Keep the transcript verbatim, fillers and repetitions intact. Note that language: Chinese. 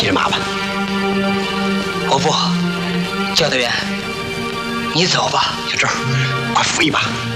替人麻烦。 我不，教导员，你走吧。 小郑，快扶一把。